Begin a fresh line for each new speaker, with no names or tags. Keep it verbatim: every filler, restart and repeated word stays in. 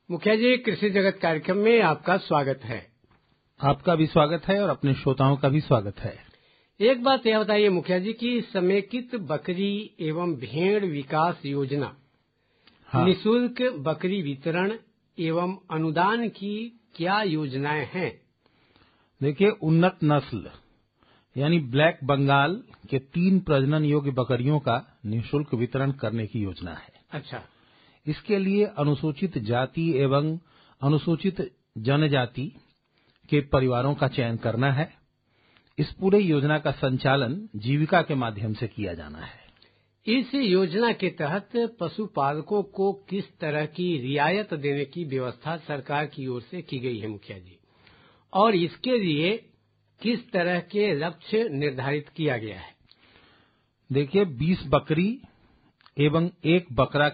मुखिया जी, कृषि जगत कार्यक्रम में आपका स्वागत है।
आपका भी स्वागत है और अपने श्रोताओं का भी स्वागत है।
एक बात यह बताइए मुखिया जी कि समेकित बकरी एवं भेड़ विकास योजना हाँ। निःशुल्क बकरी वितरण एवं अनुदान की क्या योजनाएं हैं?
देखिए, उन्नत नस्ल यानी ब्लैक बंगाल के तीन प्रजनन योग्य बकरियों का निःशुल्क वितरण करने की योजना है।
अच्छा।
इसके लिए अनुसूचित जाति एवं अनुसूचित जनजाति के परिवारों का चयन करना है। इस पूरे योजना का संचालन जीविका के माध्यम से किया जाना है।
इस योजना के तहत पशुपालकों को किस तरह की रियायत देने की व्यवस्था सरकार की ओर से की गई है मुखिया जी, और इसके लिए किस तरह के लक्ष्य निर्धारित किया गया है?
देखिए, बीस बकरी एवं एक बकरा